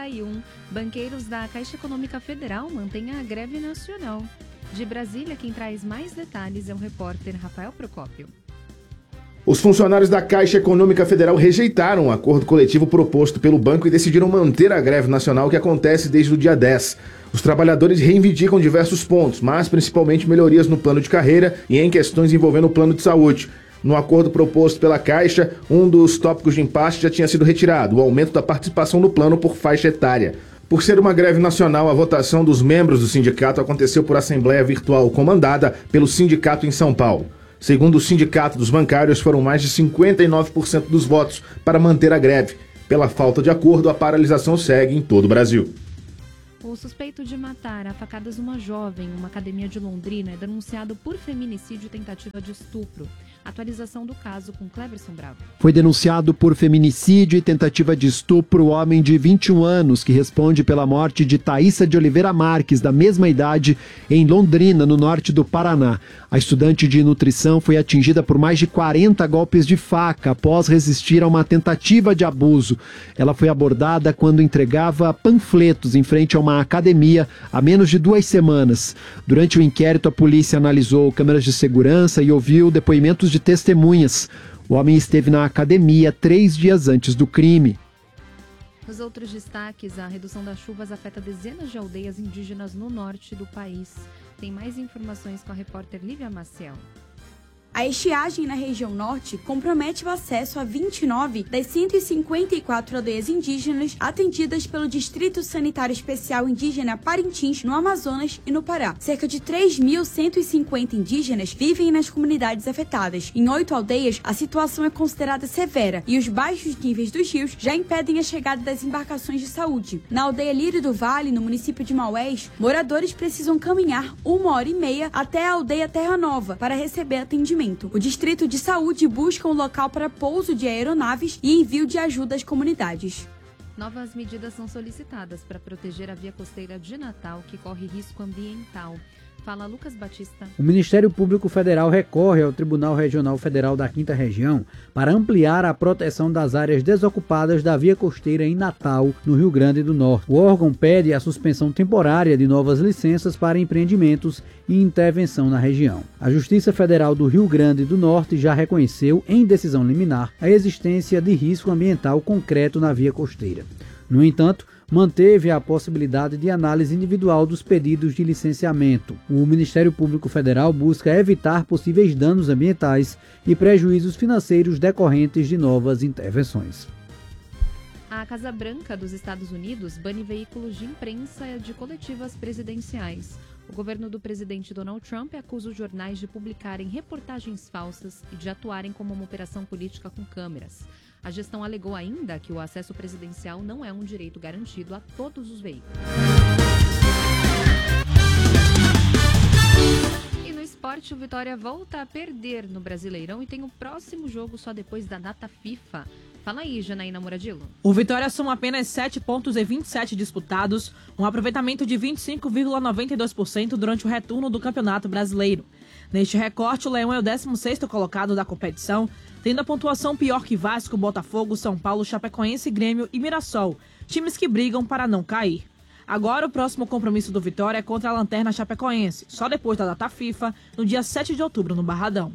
31. Banqueiros da Caixa Econômica Federal mantêm a greve nacional. De Brasília, quem traz mais detalhes é o repórter Rafael Procópio. Os funcionários da Caixa Econômica Federal rejeitaram o acordo coletivo proposto pelo banco e decidiram manter a greve nacional que acontece desde o dia 10. Os trabalhadores reivindicam diversos pontos, mas principalmente melhorias no plano de carreira e em questões envolvendo o plano de saúde. No acordo proposto pela Caixa, um dos tópicos de impasse já tinha sido retirado, o aumento da participação no plano por faixa etária. Por ser uma greve nacional, a votação dos membros do sindicato aconteceu por assembleia virtual comandada pelo sindicato em São Paulo. Segundo o Sindicato dos Bancários, foram mais de 59% dos votos para manter a greve. Pela falta de acordo, a paralisação segue em todo o Brasil. O suspeito de matar a facadas uma jovem em uma academia de Londrina é denunciado por feminicídio e tentativa de estupro. Atualização do caso com Cleverson Bravo. Foi denunciado por feminicídio e tentativa de estupro o homem de 21 anos, que responde pela morte de Thaísa de Oliveira Marques, da mesma idade, em Londrina, no norte do Paraná. A estudante de nutrição foi atingida por mais de 40 golpes de faca após resistir a uma tentativa de abuso. Ela foi abordada quando entregava panfletos em frente a uma academia há menos de 2 semanas. Durante o inquérito, a polícia analisou câmeras de segurança e ouviu depoimentos de testemunhas. O homem esteve na academia 3 dias antes do crime. Nos outros destaques, a redução das chuvas afeta dezenas de aldeias indígenas no norte do país. Tem mais informações com a repórter Lívia Maciel. A estiagem na região norte compromete o acesso a 29 das 154 aldeias indígenas atendidas pelo Distrito Sanitário Especial Indígena Parintins, no Amazonas e no Pará. Cerca de 3.150 indígenas vivem nas comunidades afetadas. Em 8 aldeias, a situação é considerada severa e os baixos níveis dos rios já impedem a chegada das embarcações de saúde. Na aldeia Lírio do Vale, no município de Maués, moradores precisam caminhar 1h30 até a aldeia Terra Nova para receber atendimento. O Distrito de Saúde busca um local para pouso de aeronaves e envio de ajuda às comunidades. Novas medidas são solicitadas para proteger a via costeira de Natal, que corre risco ambiental. Fala Lucas Batista. O Ministério Público Federal recorre ao Tribunal Regional Federal da 5ª Região para ampliar a proteção das áreas desocupadas da via costeira em Natal, no Rio Grande do Norte. O órgão pede a suspensão temporária de novas licenças para empreendimentos e intervenção na região. A Justiça Federal do Rio Grande do Norte já reconheceu, em decisão liminar, a existência de risco ambiental concreto na via costeira. No entanto, manteve a possibilidade de análise individual dos pedidos de licenciamento. O Ministério Público Federal busca evitar possíveis danos ambientais e prejuízos financeiros decorrentes de novas intervenções. A Casa Branca dos Estados Unidos bane veículos de imprensa de coletivas presidenciais. O governo do presidente Donald Trump acusa os jornais de publicarem reportagens falsas e de atuarem como uma operação política com câmeras. A gestão alegou ainda que o acesso presidencial não é um direito garantido a todos os veículos. E no esporte, o Vitória volta a perder no Brasileirão e tem o próximo jogo só depois da data FIFA. Fala aí, Janaína Muradilo. O Vitória soma apenas 7 pontos em 27 disputados, um aproveitamento de 25,92% durante o retorno do Campeonato Brasileiro. Neste recorte, o Leão é o 16º colocado da competição, tendo a pontuação pior que Vasco, Botafogo, São Paulo, Chapecoense, Grêmio e Mirassol, times que brigam para não cair. Agora, o próximo compromisso do Vitória é contra a Lanterna Chapecoense, só depois da data FIFA, no dia 7 de outubro, no Barradão.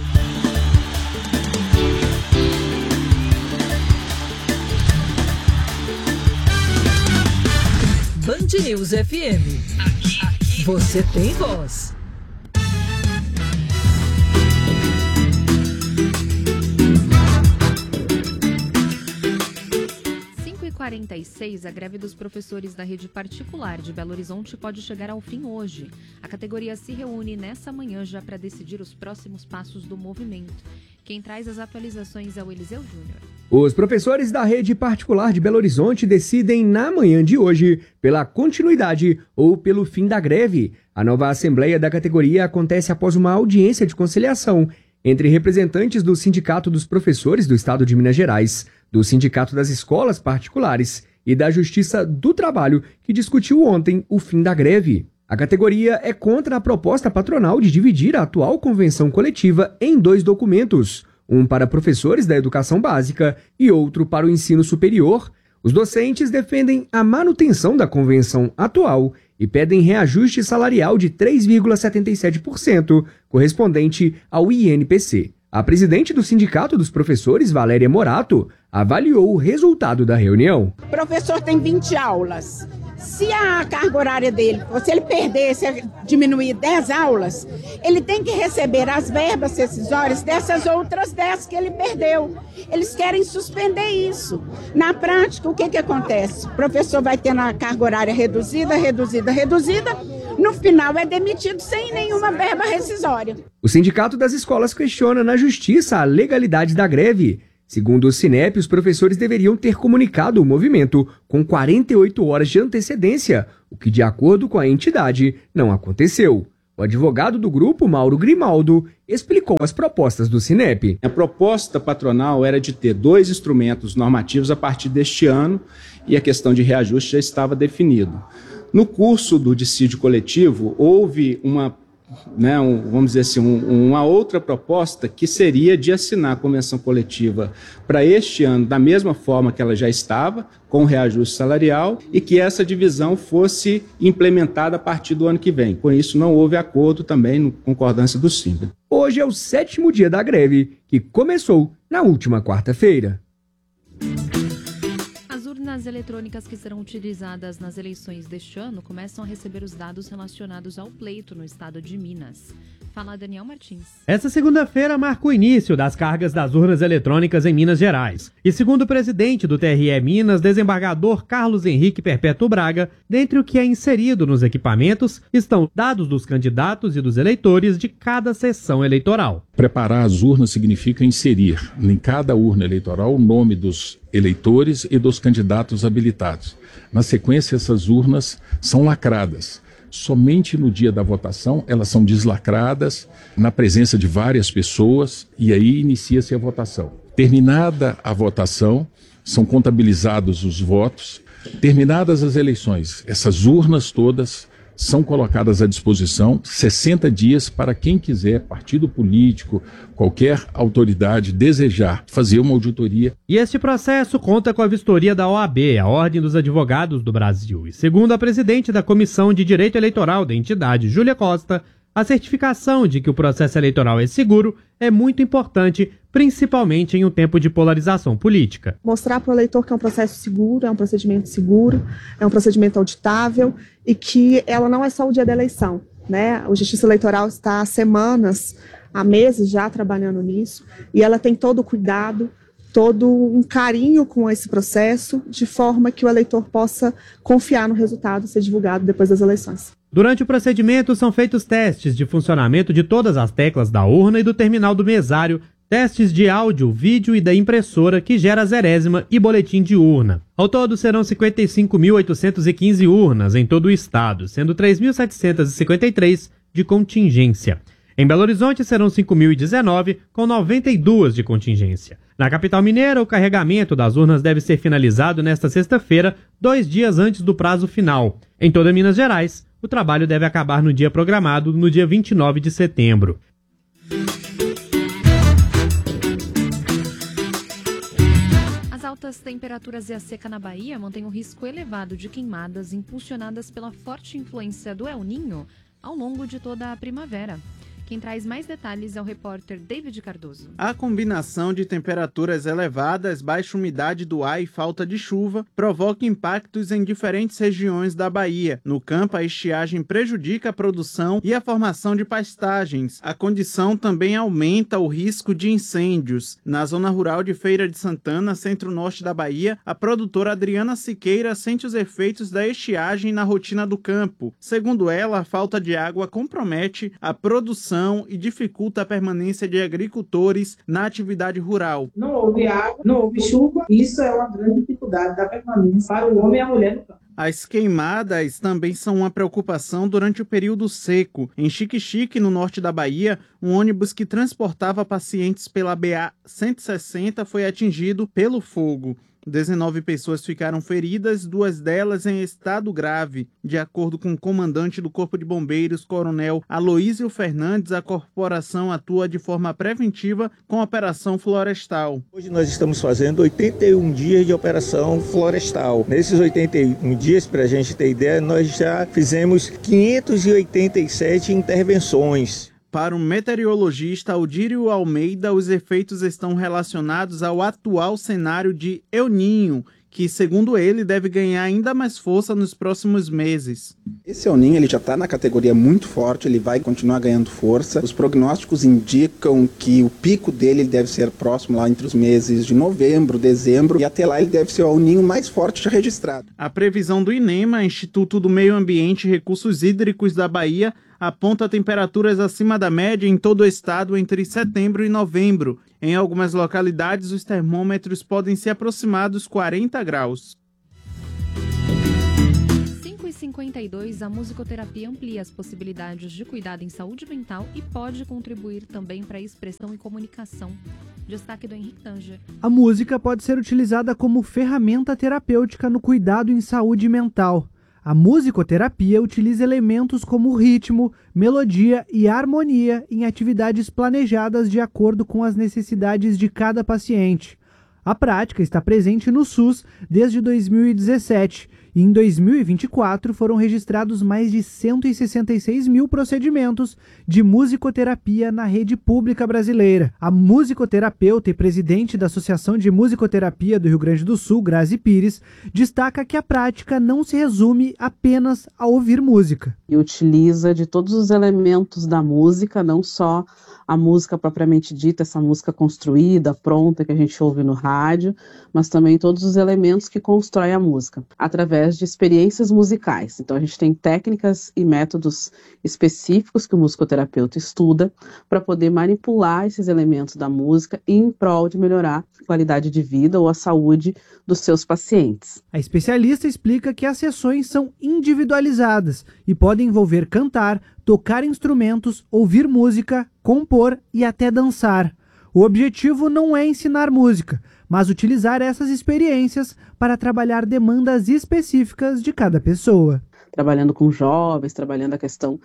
Band News FM. Aqui você tem voz. 5h46, a greve dos professores da rede particular de Belo Horizonte pode chegar ao fim hoje. A categoria se reúne nessa manhã já para decidir os próximos passos do movimento. Quem traz as atualizações é o Eliseu Júnior. Os professores da rede particular de Belo Horizonte decidem na manhã de hoje pela continuidade ou pelo fim da greve. A nova assembleia da categoria acontece após uma audiência de conciliação entre representantes do Sindicato dos Professores do Estado de Minas Gerais, do Sindicato das Escolas Particulares e da Justiça do Trabalho, que discutiu ontem o fim da greve. A categoria é contra a proposta patronal de dividir a atual convenção coletiva em 2 documentos, um para professores da educação básica e outro para o ensino superior. Os docentes defendem a manutenção da convenção atual e pedem reajuste salarial de 3,77%, correspondente ao INPC. A presidente do Sindicato dos Professores, Valéria Morato, avaliou o resultado da reunião. O professor tem 20 aulas. Se a carga horária dele, se ele perder, se diminuir 10 aulas, ele tem que receber as verbas rescisórias dessas outras 10 que ele perdeu. Eles querem suspender isso. Na prática, o que acontece? O professor vai ter a carga horária reduzida, no final é demitido sem nenhuma verba rescisória. O Sindicato das Escolas questiona na Justiça a legalidade da greve. Segundo o Sinep, os professores deveriam ter comunicado o movimento com 48 horas de antecedência, o que, de acordo com a entidade, não aconteceu. O advogado do grupo, Mauro Grimaldo, explicou as propostas do Sinep. A proposta patronal era de ter 2 instrumentos normativos a partir deste ano e a questão de reajuste já estava definido. No curso do dissídio coletivo, houve uma outra proposta que seria de assinar a convenção coletiva para este ano da mesma forma que ela já estava, com reajuste salarial, e que essa divisão fosse implementada a partir do ano que vem. Com isso, não houve acordo também, no concordância do Sindicato. Hoje é o 7º dia da greve, que começou na última quarta-feira. As urnas eletrônicas que serão utilizadas nas eleições deste ano começam a receber os dados relacionados ao pleito no estado de Minas. Fala Daniel Martins. Essa segunda-feira marca o início das cargas das urnas eletrônicas em Minas Gerais. E segundo o presidente do TRE Minas, desembargador Carlos Henrique Perpétuo Braga, dentre o que é inserido nos equipamentos estão dados dos candidatos e dos eleitores de cada sessão eleitoral. Preparar as urnas significa inserir em cada urna eleitoral o nome dos eleitores e dos candidatos habilitados. Na sequência, essas urnas são lacradas. Somente no dia da votação elas são deslacradas na presença de várias pessoas e aí inicia-se a votação. Terminada a votação, são contabilizados os votos. Terminadas as eleições, essas urnas todas são colocadas à disposição 60 dias para quem quiser, partido político, qualquer autoridade desejar fazer uma auditoria. E este processo conta com a vistoria da OAB, a Ordem dos Advogados do Brasil. E segundo a presidente da Comissão de Direito Eleitoral da entidade, Júlia Costa, a certificação de que o processo eleitoral é seguro é muito importante, principalmente em um tempo de polarização política. Mostrar para o eleitor que é um processo seguro, é um procedimento seguro, é um procedimento auditável e que ela não é só o dia da eleição, né? O Justiça Eleitoral está há semanas, há meses já trabalhando nisso e ela tem todo o cuidado, todo um carinho com esse processo, de forma que o eleitor possa confiar no resultado ser divulgado depois das eleições. Durante o procedimento são feitos testes de funcionamento de todas as teclas da urna e do terminal do mesário, testes de áudio, vídeo e da impressora que gera a zerésima e boletim de urna. Ao todo serão 55.815 urnas em todo o estado, sendo 3.753 de contingência. Em Belo Horizonte serão 5.019, com 92 de contingência. Na capital mineira, o carregamento das urnas deve ser finalizado nesta sexta-feira, 2 dias antes do prazo final. Em toda Minas Gerais, o trabalho deve acabar no dia programado, no dia 29 de setembro. As altas temperaturas e a seca na Bahia mantêm um risco elevado de queimadas impulsionadas pela forte influência do El Niño ao longo de toda a primavera. Quem traz mais detalhes é o repórter David Cardoso. A combinação de temperaturas elevadas, baixa umidade do ar e falta de chuva provoca impactos em diferentes regiões da Bahia. No campo, a estiagem prejudica a produção e a formação de pastagens. A condição também aumenta o risco de incêndios. Na zona rural de Feira de Santana, centro-norte da Bahia, a produtora Adriana Siqueira sente os efeitos da estiagem na rotina do campo. Segundo ela, a falta de água compromete a produção e dificulta a permanência de agricultores na atividade rural. Não houve água, não houve chuva, isso é uma grande dificuldade da permanência para o homem e a mulher no campo. As queimadas também são uma preocupação durante o período seco. Em Xique-Xique, no norte da Bahia, um ônibus que transportava pacientes pela BA-160 foi atingido pelo fogo. 19 pessoas ficaram feridas, 2 delas em estado grave. De acordo com o comandante do Corpo de Bombeiros, Coronel Aloísio Fernandes, a corporação atua de forma preventiva com a Operação Florestal. Hoje nós estamos fazendo 81 dias de Operação Florestal. Nesses 81 dias, para a gente ter ideia, nós já fizemos 587 intervenções. Para o meteorologista Aldírio Almeida, os efeitos estão relacionados ao atual cenário de El Niño, que, segundo ele, deve ganhar ainda mais força nos próximos meses. Esse El Niño, ele já está na categoria muito forte, ele vai continuar ganhando força. Os prognósticos indicam que o pico dele deve ser próximo lá entre os meses de novembro, dezembro, e até lá ele deve ser o El Niño mais forte já registrado. A previsão do INEMA, Instituto do Meio Ambiente e Recursos Hídricos da Bahia, aponta temperaturas acima da média em todo o estado entre setembro e novembro. Em algumas localidades, os termômetros podem se aproximar dos 40 graus. 5h52, a musicoterapia amplia as possibilidades de cuidado em saúde mental e pode contribuir também para a expressão e comunicação. Destaque do Henrique Tanger. A música pode ser utilizada como ferramenta terapêutica no cuidado em saúde mental. A musicoterapia utiliza elementos como ritmo, melodia e harmonia em atividades planejadas de acordo com as necessidades de cada paciente. A prática está presente no SUS desde 2017 e em 2024 foram registrados mais de 166 mil procedimentos de musicoterapia na rede pública brasileira. A musicoterapeuta e presidente da Associação de Musicoterapia do Rio Grande do Sul, Grazi Pires, destaca que a prática não se resume apenas a ouvir música. E utiliza de todos os elementos da música, não só a música propriamente dita, essa música construída, pronta, que a gente ouve no rádio, mas também todos os elementos que constroem a música, através de experiências musicais. Então a gente tem técnicas e métodos específicos que o musicoterapeuta estuda para poder manipular esses elementos da música em prol de melhorar a qualidade de vida ou a saúde dos seus pacientes. A especialista explica que as sessões são individualizadas e podem envolver cantar, tocar instrumentos, ouvir música, compor e até dançar. O objetivo não é ensinar música, mas utilizar essas experiências para trabalhar demandas específicas de cada pessoa. Trabalhando com jovens, trabalhando a questão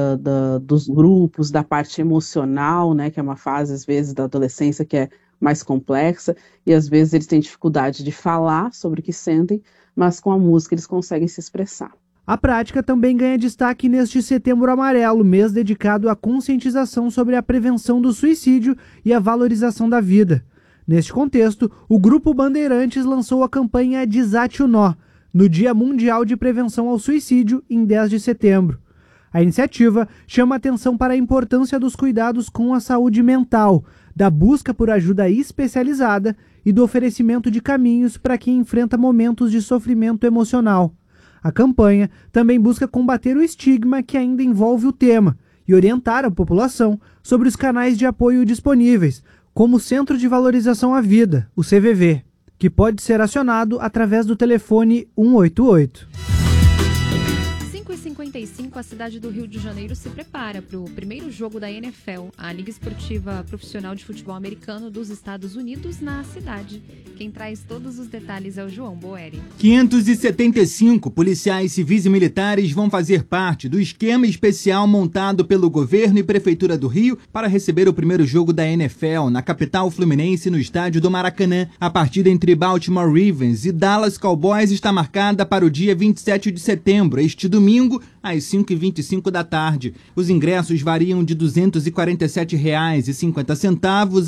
dos grupos, da parte emocional, né, que é uma fase, às vezes, da adolescência que é mais complexa, e às vezes eles têm dificuldade de falar sobre o que sentem, mas com a música eles conseguem se expressar. A prática também ganha destaque neste Setembro Amarelo, mês dedicado à conscientização sobre a prevenção do suicídio e a valorização da vida. Neste contexto, o Grupo Bandeirantes lançou a campanha Desate o Nó, no Dia Mundial de Prevenção ao Suicídio, em 10 de setembro. A iniciativa chama atenção para a importância dos cuidados com a saúde mental, da busca por ajuda especializada e do oferecimento de caminhos para quem enfrenta momentos de sofrimento emocional. A campanha também busca combater o estigma que ainda envolve o tema e orientar a população sobre os canais de apoio disponíveis, como o Centro de Valorização à Vida, o CVV, que pode ser acionado através do telefone 188. 5h55, a cidade do Rio de Janeiro se prepara para o primeiro jogo da NFL, a Liga Esportiva Profissional de Futebol Americano dos Estados Unidos, na cidade. Quem traz todos os detalhes é o João Boeri. 575 policiais civis e militares vão fazer parte do esquema especial montado pelo governo e prefeitura do Rio para receber o primeiro jogo da NFL na capital fluminense, no estádio do Maracanã. A partida entre Baltimore Ravens e Dallas Cowboys está marcada para o dia 27 de setembro, este domingo, às 5h25 da tarde. Os ingressos variam de R$ 247,50 a R$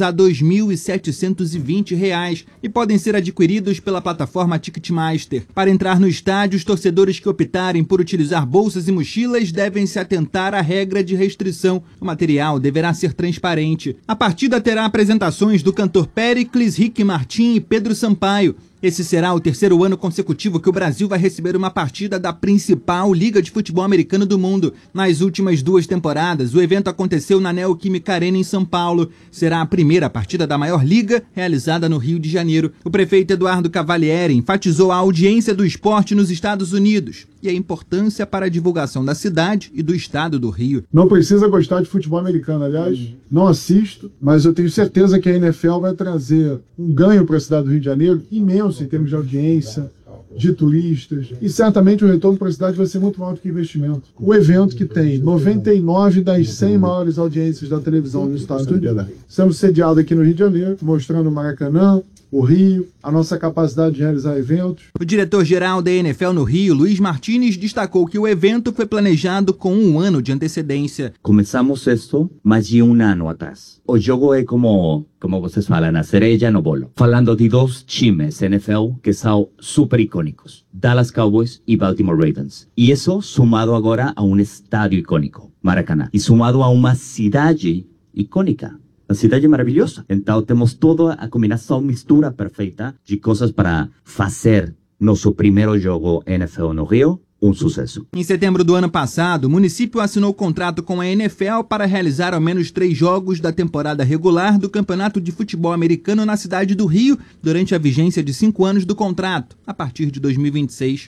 2.720 e podem ser adquiridos pela plataforma Ticketmaster. Para entrar no estádio, os torcedores que optarem por utilizar bolsas e mochilas devem se atentar à regra de restrição. O material deverá ser transparente. A partida terá apresentações do cantor Péricles, Rick Martin e Pedro Sampaio. Esse será o terceiro ano consecutivo que o Brasil vai receber uma partida da principal liga de futebol americano do mundo. Nas últimas 2 temporadas, o evento aconteceu na Neoquímica Arena em São Paulo. Será a primeira partida da maior liga realizada no Rio de Janeiro. O prefeito Eduardo Cavalieri enfatizou a audiência do esporte nos Estados Unidos e a importância para a divulgação da cidade e do estado do Rio. Não precisa gostar de futebol americano, aliás, não assisto, mas eu tenho certeza que a NFL vai trazer um ganho para a cidade do Rio de Janeiro imenso. imenso em termos de audiência, de turistas, e certamente o retorno para a cidade vai ser muito maior do que investimento. O evento que tem 99 das 100 maiores audiências da televisão nos Estados Unidos. Estamos sediados aqui no Rio de Janeiro, mostrando o Maracanã, o Rio, a nossa capacidade de realizar eventos. O diretor-geral da NFL no Rio, Luiz Martins, destacou que o evento foi planejado com 1 ano de antecedência. Começamos isso mais de 1 ano atrás. O jogo é como vocês falam, a cereja no bolo. Falando de 2 times NFL que são super icônicos, Dallas Cowboys e Baltimore Ravens. E isso sumado agora a um estádio icônico, Maracanã. E sumado a uma cidade icônica. A cidade é maravilhosa. Então temos toda a combinação, mistura perfeita de coisas para fazer nosso primeiro jogo NFL no Rio um sucesso. Em setembro do ano passado, o município assinou contrato com a NFL para realizar ao menos 3 jogos da temporada regular do Campeonato de Futebol Americano na cidade do Rio, durante a vigência de 5 anos do contrato, a partir de 2026.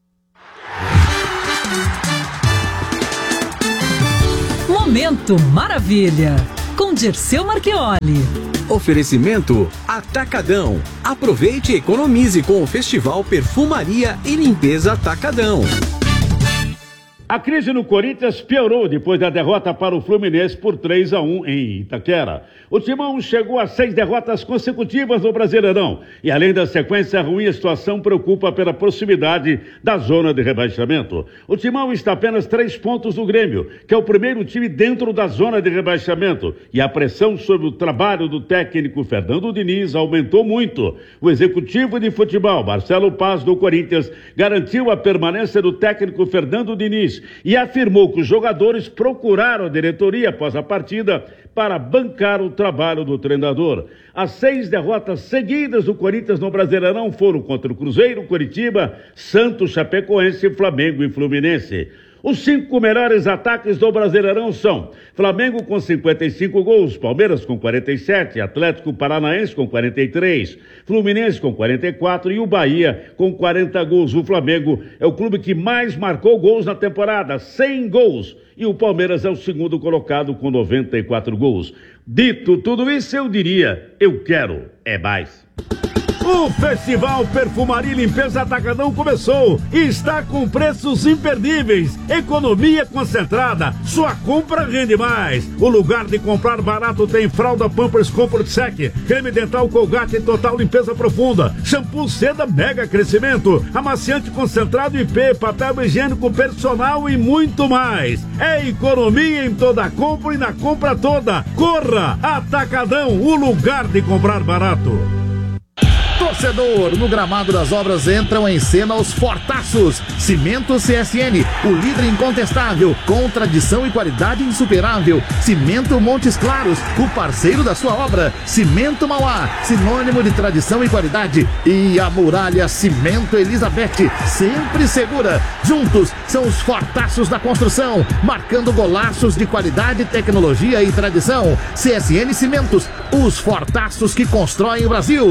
Momento Maravilha, com Dirceu Marchioli. Oferecimento Atacadão. Aproveite e economize com o Festival Perfumaria e Limpeza Atacadão. A crise no Corinthians piorou depois da derrota para o Fluminense por 3-1 em Itaquera. O Timão chegou a 6 derrotas consecutivas no Brasileirão. E além da sequência ruim, a situação preocupa pela proximidade da zona de rebaixamento. O Timão está a apenas 3 pontos do Grêmio, que é o primeiro time dentro da zona de rebaixamento. E a pressão sobre o trabalho do técnico Fernando Diniz aumentou muito. O executivo de futebol, Marcelo Paz, do Corinthians, garantiu a permanência do técnico Fernando Diniz e afirmou que os jogadores procuraram a diretoria após a partida para bancar o trabalho do treinador. As 6 derrotas seguidas do Corinthians no Brasileirão foram contra o Cruzeiro, Coritiba, Santos, Chapecoense, Flamengo e Fluminense. Os 5 melhores ataques do Brasileirão são Flamengo com 55 gols, Palmeiras com 47, Atlético Paranaense com 43, Fluminense com 44 e o Bahia com 40 gols. O Flamengo é o clube que mais marcou gols na temporada, 100 gols. E o Palmeiras é o segundo colocado com 94 gols. Dito tudo isso, eu diria, eu quero é mais. O Festival Perfumaria e Limpeza Atacadão começou e está com preços imperdíveis. Economia concentrada, sua compra rende mais. O lugar de comprar barato tem fralda Pampers Comfort Sec, creme dental Colgate Total Limpeza Profunda, shampoo Seda Mega Crescimento, amaciante concentrado IP, papel higiênico personal e muito mais. É economia em toda compra e na compra toda. Corra! Atacadão, o lugar de comprar barato. Torcedor, no gramado das obras entram em cena os fortaços. Cimento CSN, o líder incontestável, com tradição e qualidade insuperável. Cimento Montes Claros, o parceiro da sua obra. Cimento Mauá, sinônimo de tradição e qualidade. E a Muralha Cimento Elizabeth, sempre segura. Juntos são os fortaços da construção, marcando golaços de qualidade, tecnologia e tradição. CSN Cimentos, os fortaços que constroem o Brasil.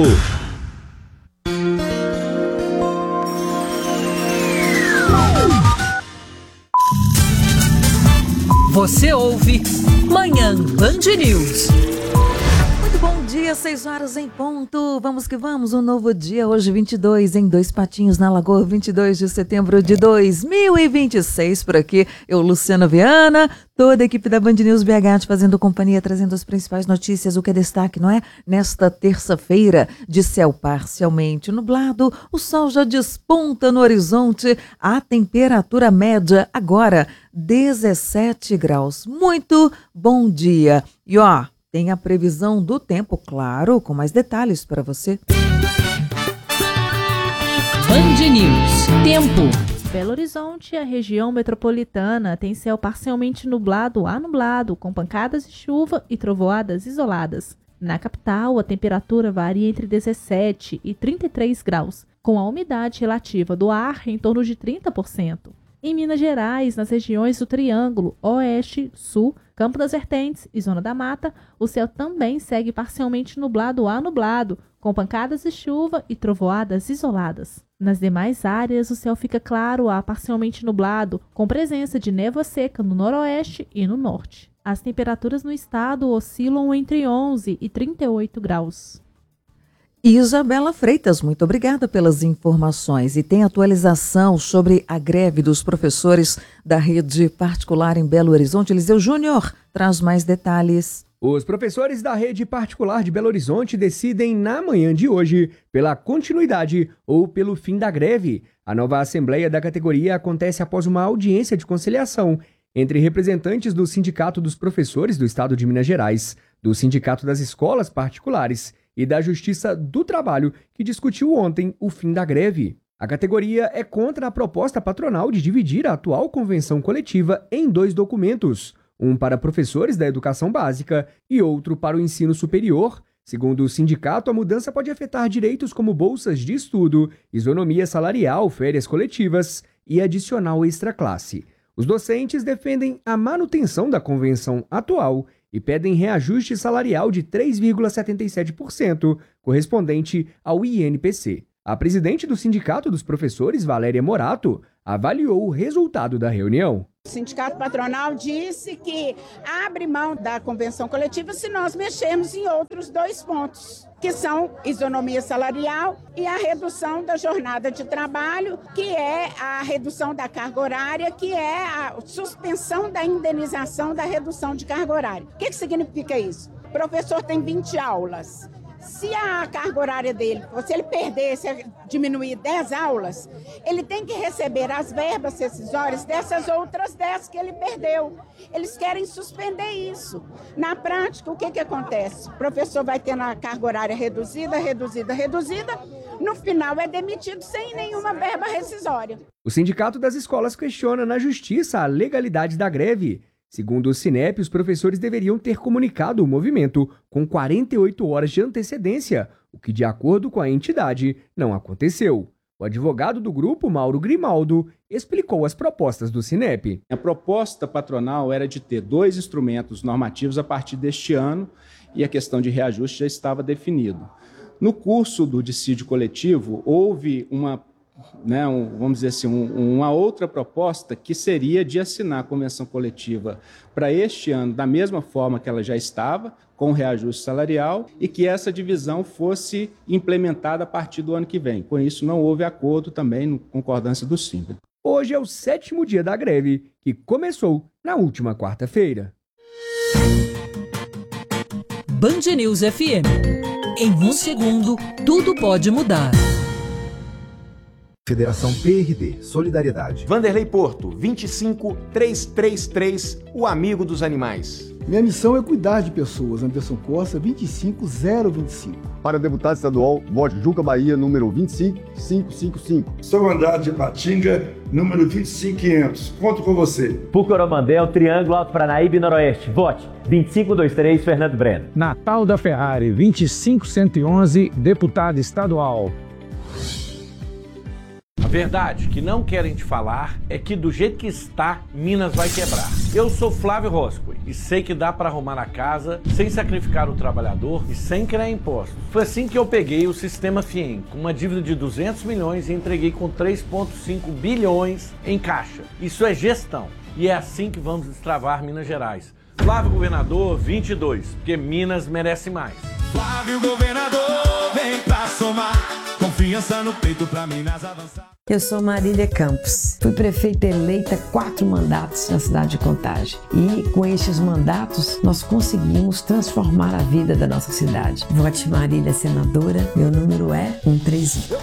Você ouve Manhã Band News. Muito bom dia, 6 horas em ponto. Vamos que vamos, um novo dia, hoje 22, em Dois Patinhos, na Lagoa, 22 de setembro de 2026. Por aqui, eu, Luciana Viana, toda a equipe da Band News BH te fazendo companhia, trazendo as principais notícias, o que é destaque, não é? Nesta terça-feira, de céu parcialmente nublado, o sol já desponta no horizonte, a temperatura média agora 17 graus. Muito bom dia. E ó, tem a previsão do tempo, claro, com mais detalhes para você. Band News. Tempo. Belo Horizonte, a região metropolitana, tem céu parcialmente nublado a nublado, com pancadas de chuva e trovoadas isoladas. Na capital, a temperatura varia entre 17 e 33 graus, com a umidade relativa do ar em torno de 30%. Em Minas Gerais, nas regiões do Triângulo, Oeste, Sul, Campo das Vertentes e Zona da Mata, o céu também segue parcialmente nublado a nublado, com pancadas de chuva e trovoadas isoladas. Nas demais áreas, o céu fica claro a parcialmente nublado, com presença de névoa seca no noroeste e no norte. As temperaturas no estado oscilam entre 11 e 38 graus. Isabela Freitas, muito obrigada pelas informações. E tem atualização sobre a greve dos professores da rede particular em Belo Horizonte. Eliseu Júnior traz mais detalhes. Os professores da rede particular de Belo Horizonte decidem na manhã de hoje pela continuidade ou pelo fim da greve. A nova assembleia da categoria acontece após uma audiência de conciliação entre representantes do Sindicato dos Professores do Estado de Minas Gerais, do Sindicato das Escolas Particulares e da Justiça do Trabalho, que discutiu ontem o fim da greve. A categoria é contra a proposta patronal de dividir a atual convenção coletiva em 2 documentos, um para professores da educação básica e outro para o ensino superior. Segundo o sindicato, a mudança pode afetar direitos como bolsas de estudo, isonomia salarial, férias coletivas e adicional extraclasse. Os docentes defendem a manutenção da convenção atual e pedem reajuste salarial de 3,77%, correspondente ao INPC. A presidente do Sindicato dos Professores, Valéria Morato, avaliou o resultado da reunião. O sindicato patronal disse que abre mão da convenção coletiva se nós mexermos em outros 2 pontos, que são isonomia salarial e a redução da jornada de trabalho, que é a redução da carga horária, que é a suspensão da indenização da redução de carga horária. O que significa isso? O professor tem 20 aulas. Se a carga horária dele, se ele perder, se diminuir 10 aulas, ele tem que receber as verbas rescisórias dessas outras 10 que ele perdeu. Eles querem suspender isso. Na prática, o que acontece? O professor vai ter a carga horária reduzida, no final é demitido sem nenhuma verba rescisória. O Sindicato das Escolas questiona na Justiça a legalidade da greve. Segundo o Sinep, os professores deveriam ter comunicado o movimento com 48 horas de antecedência, o que, de acordo com a entidade, não aconteceu. O advogado do grupo, Mauro Grimaldo, explicou as propostas do Sinep. A proposta patronal era de ter 2 instrumentos normativos a partir deste ano e a questão de reajuste já estava definido. No curso do dissídio coletivo, houve vamos dizer assim, uma outra proposta que seria de assinar a convenção coletiva para este ano da mesma forma que ela já estava, com reajuste salarial, e que essa divisão fosse implementada a partir do ano que vem. Com isso, não houve acordo também, no concordância do síndico. Hoje é o 7º dia da greve, que começou na última quarta-feira. Band News FM. Em 1 segundo, tudo pode mudar. Federação PRD, Solidariedade. Vanderlei Porto, 25333, o amigo dos animais. Minha missão é cuidar de pessoas. Anderson Costa, 25025. Para deputado estadual, vote Juca Bahia, número 25555. Sou mandato de Patinga, número 25500. Conto com você. Por Coromandel, Triângulo Alto Paranaíba e Noroeste. Vote 2523, Fernando Breno. Natal da Ferrari, 25111, deputado estadual. A verdade que não querem te falar é que do jeito que está, Minas vai quebrar. Eu sou Flávio Roscoe e sei que dá para arrumar a casa sem sacrificar o trabalhador e sem criar impostos. Foi assim que eu peguei o Sistema FIEM, com uma dívida de 200 milhões e entreguei com 3,5 bilhões em caixa. Isso é gestão e é assim que vamos destravar Minas Gerais. Flávio Governador 22, porque Minas merece mais. Flávio Governador, vem pra somar. Confiança no peito pra Minas avançar. Eu sou Marília Campos. Fui prefeita eleita 4 mandatos na cidade de Contagem. E com estes mandatos, nós conseguimos transformar a vida da nossa cidade. Vote Marília senadora, meu número é 131.